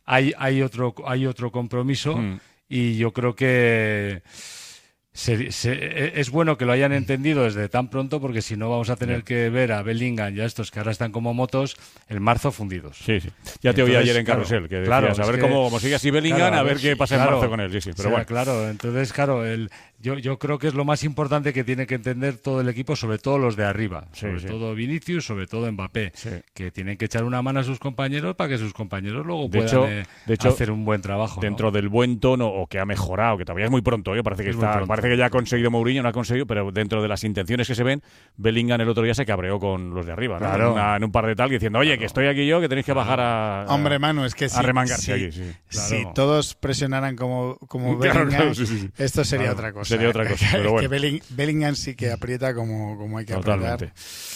hay otro compromiso y yo creo que es bueno que lo hayan entendido desde tan pronto, porque si no vamos a tener que ver a Bellingham y a estos que ahora están como motos en marzo fundidos. Sí. Ya te oí ayer en Carrusel, que decías, a ver cómo sigue así Bellingham, a ver qué pasa en marzo con él. Sí, pero bueno. Claro, entonces, yo creo que es lo más importante que tiene que entender todo el equipo, sobre todo los de arriba, sobre todo Vinicius, sobre todo Mbappé, que tienen que echar una mano a sus compañeros para que sus compañeros luego puedan hacer un buen trabajo. Dentro del buen tono, o que ha mejorado, que todavía es muy pronto, parece que ya ha conseguido Mourinho, no ha conseguido, pero dentro de las intenciones que se ven, Bellingham el otro día se cabreó con los de arriba, ¿no? En un par de tal, diciendo, oye, que estoy aquí yo, que tenéis que bajar Hombre, Manu, es que a remangarse aquí. Si todos presionaran como Bellingham, esto sería otra cosa. Sería otra cosa, pero bueno. Que Bellingham sí que aprieta como hay que apretar.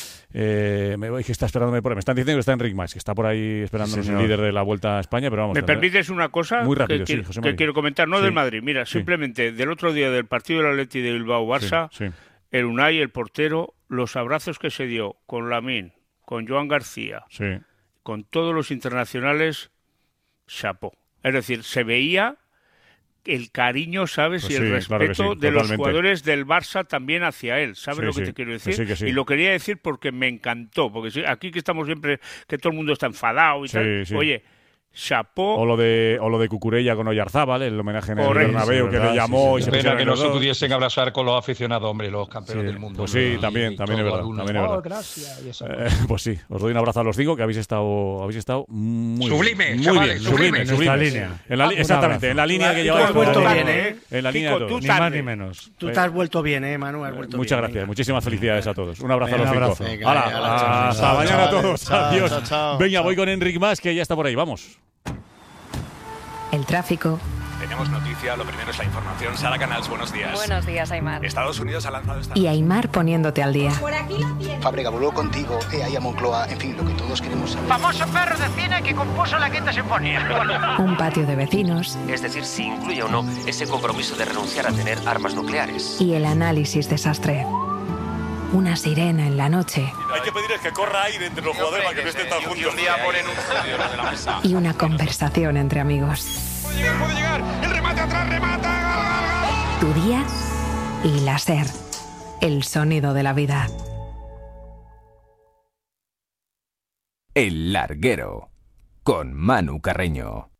Me voy, que está esperándome por ahí. Me están diciendo que está Enric Mas, que está por ahí esperándonos, el líder de la Vuelta a España, pero vamos. ¿Me permites una cosa? Muy rápido, que quiero comentar, no del Madrid. Mira, simplemente del otro día del partido del Atleti de Bilbao-Barça, el Unai, el portero, los abrazos que se dio con Lamine, con Joan García, con todos los internacionales, chapó. Es decir, se veía el cariño, ¿sabes? Y el respeto de los jugadores del Barça también hacia él. ¿Sabes lo que te quiero decir? Y lo quería decir porque me encantó. Porque aquí que estamos siempre, que todo el mundo está enfadado y tal. Oye, chapó. O lo de Cucurella con Oyarzábal, el homenaje en el Bernabéu que le llamó. Y se pena que no se pudiesen abrazar con los aficionados, hombre, los campeones del mundo. Pues sí, también es verdad. Gracias. Pues sí, os doy un abrazo a los cinco, que habéis estado muy sublime, bien. Chavales, Sublime. En esta línea. Exactamente, en la línea que lleváis. Tú has vuelto bien, En la línea de todos. Ni más ni menos. Tú te has vuelto bien, Manu. Muchas gracias, muchísimas felicidades a todos. Un abrazo a los abrazo. cinco. Hasta mañana a todos. Adiós. Venga, voy con Enric Mas, que ya está por ahí. Vamos. El tráfico. Tenemos noticia, lo primero es la información. Sara Canals, buenos días. Buenos días, Aimar. Estados Unidos ha lanzado esta... Y Aimar poniéndote al día. Por aquí lo tienes. Fábrica voló contigo, ahí a Moncloa, en fin, lo que todos queremos saber. Famoso perro de cine que compuso la Quinta Sinfonía. Un patio de vecinos. Es decir, si incluye o no ese compromiso de renunciar a tener armas nucleares. Y el análisis desastre. Una sirena en la noche. Hay que pedirles que corra aire entre los jugadores para que no estén tan juntos. Y un día ponen un estudio de la mesa. Y una conversación entre amigos. Puede llegar, el remate atrás, remata. Tu día y la SER. El sonido de la vida. El Larguero, con Manu Carreño.